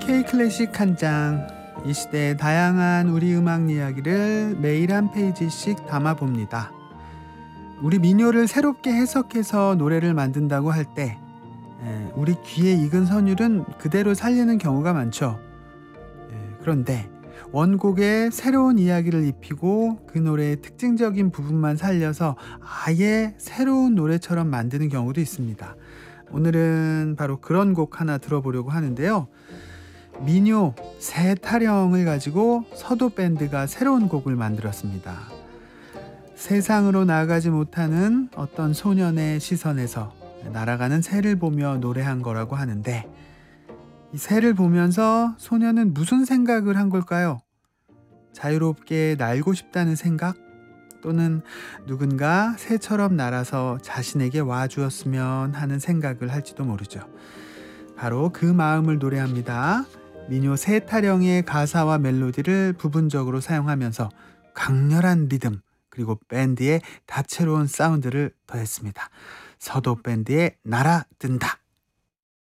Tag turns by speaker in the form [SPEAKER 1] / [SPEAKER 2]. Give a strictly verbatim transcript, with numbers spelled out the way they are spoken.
[SPEAKER 1] K-클래식 한 장, 이 시대의 다양한 우리 음악 이야기를 매일 한 페이지씩 담아봅니다. 우리 민요를 새롭게 해석해서 노래를 만든다고 할 때 우리 귀에 익은 선율은 그대로 살리는 경우가 많죠. 에, 그런데 원곡에 새로운 이야기를 입히고 그 노래의 특징적인 부분만 살려서 아예 새로운 노래처럼 만드는 경우도 있습니다. 오늘은 바로 그런 곡 하나 들어보려고 하는데요. 민요 새 타령을 가지고 서도 밴드가 새로운 곡을 만들었습니다. 세상으로 나아가지 못하는 어떤 소년의 시선에서 날아가는 새를 보며 노래한 거라고 하는데, 이 새를 보면서 소년은 무슨 생각을 한 걸까요? 자유롭게 날고 싶다는 생각? 또는 누군가 새처럼 날아서 자신에게 와주었으면 하는 생각을 할지도 모르죠. 바로 그 마음을 노래합니다. 민요 새 타령의 가사와 멜로디를 부분적으로 사용하면서 강렬한 리듬 그리고 밴드의 다채로운 사운드를 더했습니다. 서도 밴드의 날아든다.